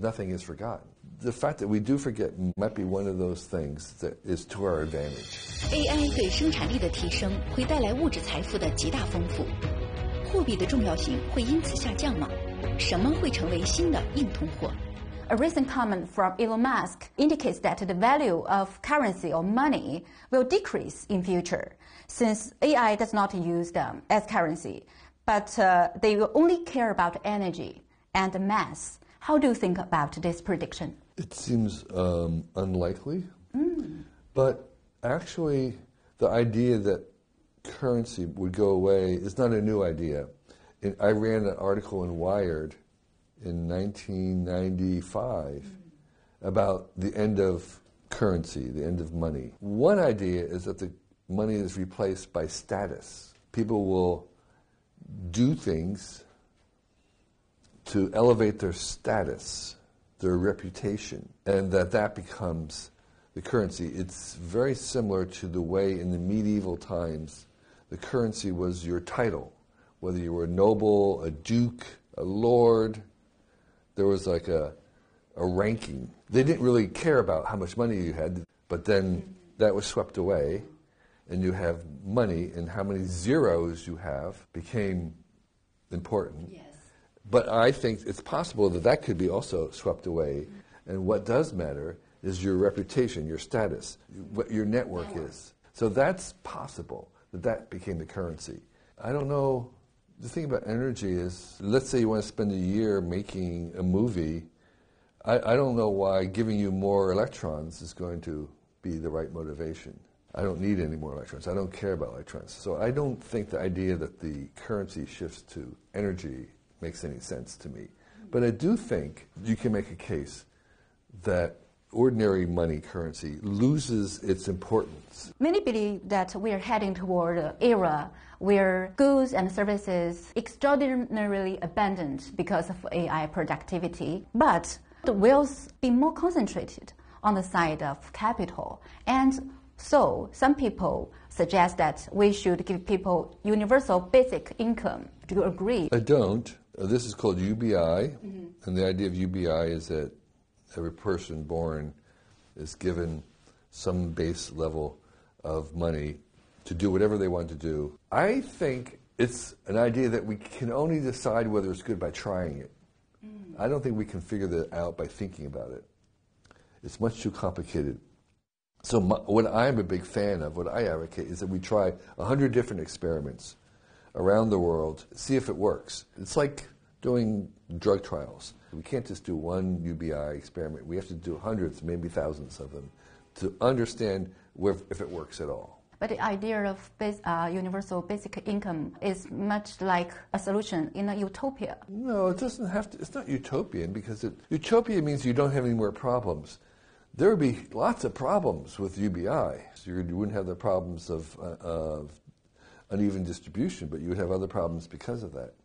nothing is forgotten. The fact that we do forget might be one of those things that is to our advantage. AI 对生产力的提升会带来物质财富的极大丰富，货币的重要性会因此下降吗？什么会成为新的硬通货 ？A recent comment from Elon Musk indicates that the value of currency or money will decrease in future, since AI does not use them as currency, but they will only care about energy and mass. How do you think about this prediction? It seems unlikely, but actually the idea that currency would go away is not a new idea. I ran an article in Wired in 1995 about the end of currency, the end of money. One idea is that the money is replaced by status. People will do things to elevate their status, their reputation, and that becomes the currency. It's very similar to the way in the medieval times the currency was your title. Whether you were a noble, a duke, a lord, there was like a ranking. They didn't really care about how much money you had, but then that was swept away, and you have money, and how many zeros you have became important. Yes. But I think it's possible that that could be also swept away, and what does matter is your reputation, your status, what your network is. So that's possible, that became the currency. I don't know. The thing about energy is, let's say you want to spend a year making a movie. I don't know why giving you more electrons is going to be the right motivation. I don't need any more electrons. I don't care about electrons. So I don't think the idea that the currency shifts to energy makes any sense to me. But I do think you can make a case that ordinary money currency loses its importance. Many believe that we are heading toward an era where goods and services extraordinarily abundant because of AI productivity, but the wealth be more concentrated on the side of capital. And so some people suggest that we should give people universal basic income. Do you agree? I don't. This is called UBI, and the idea of UBI is that every person born is given some base level of money to do whatever they want to do. I think it's an idea that we can only decide whether it's good by trying it. I don't think we can figure that out by thinking about it. It's much too complicated. So what I'm a big fan of, what I advocate, is that we try 100 different experiments around the world, see if it works. It's like doing drug trials. We can't just do one UBI experiment. We have to do hundreds, maybe thousands of them to understand if it works at all. But the idea of universal basic income is much like a solution in a utopia. No, it doesn't have to. It's not utopian because utopia means you don't have any more problems. There would be lots of problems with UBI. So you wouldn't have the problems of uneven distribution, but you would have other problems because of that.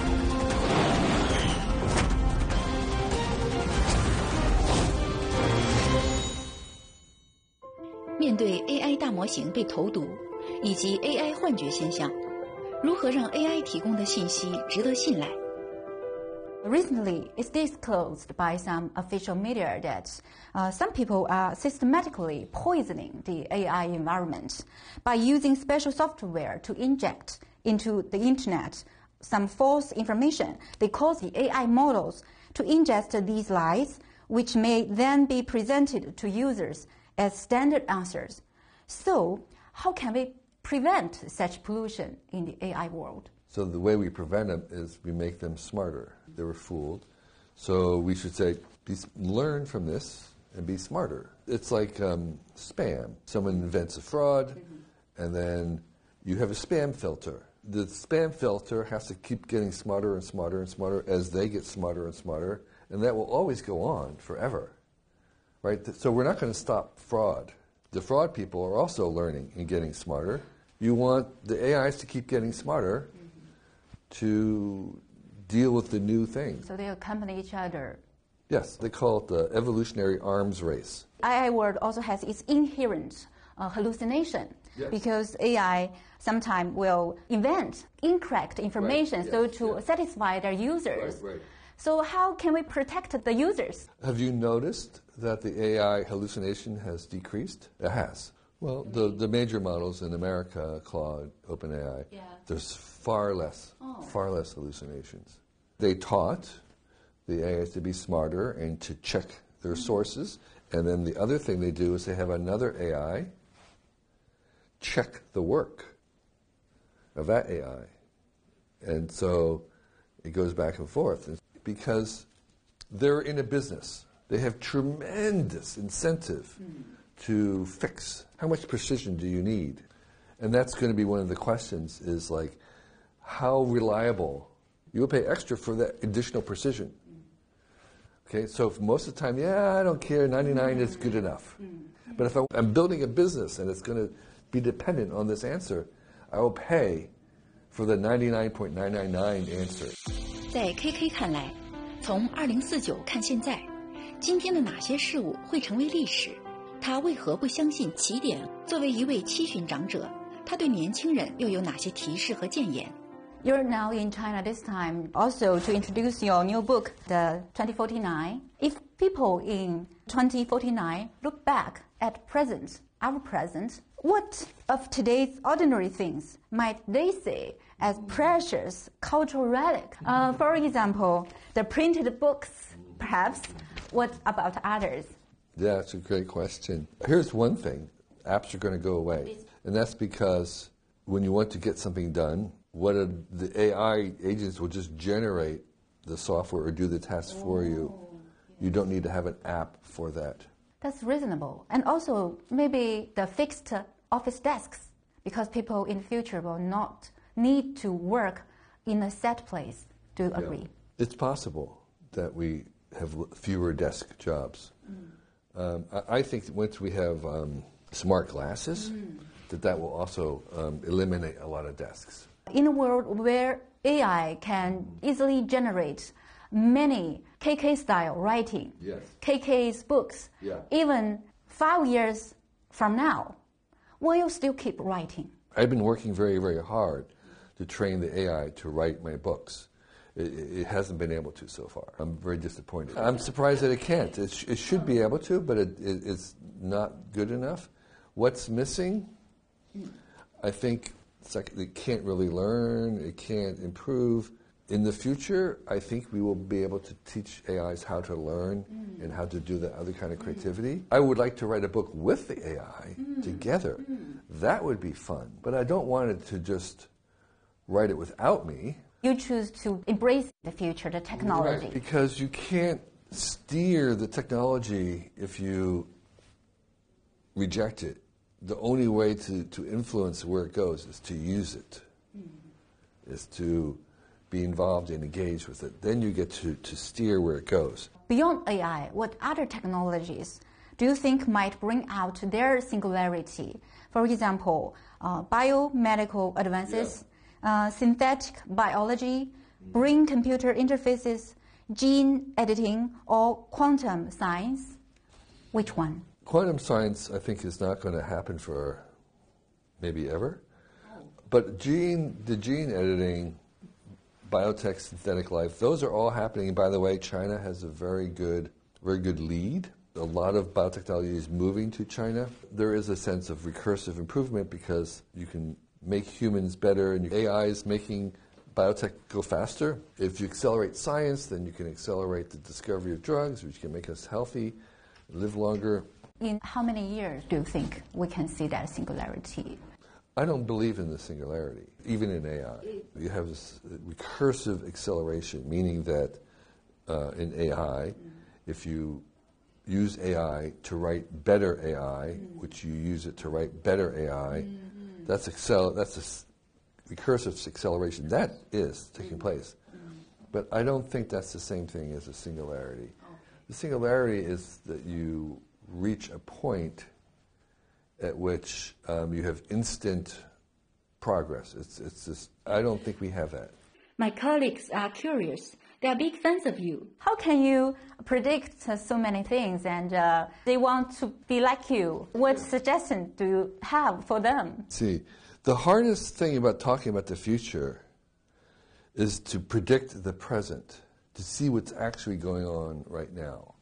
面对 AI 大模型被投毒以及 AI 幻觉现象，如何让 AI 提供的信息值得信赖？ Recently, it's disclosed by some official media that some people are systematically poisoning the AI environment by using special software to inject into the internet some false information. They cause the AI models to ingest these lies, which may then be presented to users as standard answers. So, how can we prevent such pollution in the AI world? So the way we prevent them is we make them smarter. They were fooled. So we should say, learn from this and be smarter. It's like spam. Someone invents a fraud, and then you have a spam filter. The spam filter has to keep getting smarter and smarter and smarter as they get smarter and smarter, and that will always go on forever. Right? So we're not going to stop fraud. The fraud people are also learning and getting smarter. You want the AIs to keep getting smarter to deal with the new things. So they accompany each other. Yes, they call it the evolutionary arms race. AI world also has its inherent hallucination. Yes. Because AI sometimes will invent incorrect information to satisfy their users. Right. So how can we protect the users? Have you noticed that the AI hallucination has decreased? It has. Well, the major models in America, Claude, OpenAI, there's far less hallucinations. They taught the AIs to be smarter and to check their sources. And then the other thing they do is they have another AI check the work of that AI. And so it goes back and forth. Because they're in a business. They have tremendous incentive to fix. How much precision do you need? And that's going to be one of the questions is like, how reliable? You will pay extra for that additional precision. Okay, so most of the time, I don't care, 99 is good enough. But if I'm building a business and it's going to be dependent on this answer, I will pay for the 99.999 answer. 在 KK 看来，从2049看现在，今天的哪些事物会成为历史？他为何不相信起点？作为一位七旬长者，他对年轻人又有哪些提示和谏言？ You're now in China this time also to introduce your new book, The 2049. If people in 2049 look back at our present, what of today's ordinary things might they see as precious cultural relic? For example, the printed books, perhaps. What about others? Yeah, that's a great question. Here's one thing. Apps are going to go away. And that's because when you want to get something done, the AI agents will just generate the software or do the task for you. You don't need to have an app for that. That's reasonable. And also maybe the fixed office desks, because people in the future will not need to work in a set place. Do you agree? It's possible that we have fewer desk jobs. I think that once we have smart glasses, that will also eliminate a lot of desks. In a world where AI can easily generate many KK-style writing, KK's books, even 5 years from now, will you still keep writing? I've been working very, very hard to train the AI to write my books. It hasn't been able to so far. I'm very disappointed. I'm surprised that it can't. It should be able to, but it's not good enough. What's missing? I think it's like it can't really learn, it can't improve. In the future, I think we will be able to teach AIs how to learn and how to do that other kind of creativity. I would like to write a book with the AI together. That would be fun. But I don't want it to just write it without me. You choose to embrace the future, the technology. Right, because you can't steer the technology if you reject it. The only way to influence where it goes is to use it, is to be involved and engaged with it. Then you get to steer where it goes. Beyond AI, what other technologies do you think might bring out their singularity? For example, biomedical advances, synthetic biology, brain-computer interfaces, gene editing, or quantum science? Which one? Quantum science, I think, is not going to happen for maybe ever. But the gene editing, biotech, synthetic life, those are all happening. And by the way, China has a very good lead. A lot of biotechnology is moving to China. There is a sense of recursive improvement because you can make humans better, and AI is making biotech go faster. If you accelerate science, then you can accelerate the discovery of drugs, which can make us healthy, live longer. In how many years do you think we can see that singularity? I don't believe in the singularity, even in AI. You have this recursive acceleration, meaning that in AI, if you use AI to write better AI, which you use it to write better AI, that's a recursive acceleration. That is taking place. But I don't think that's the same thing as a singularity. The singularity is that you reach a point at which you have instant progress. It's just, I don't think we have that. My colleagues are curious. They are big fans of you. How can you predict so many things and they want to be like you? What suggestion do you have for them? See, the hardest thing about talking about the future is to predict the present, to see what's actually going on right now.